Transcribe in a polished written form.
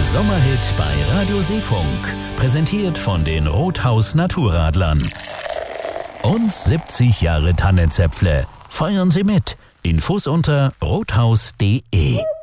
Sommerhit bei Radio Seefunk. Präsentiert von den Rothaus Naturradlern. Und 70 Jahre Tannenzäpfle. Feiern Sie mit. Infos unter rothaus.de.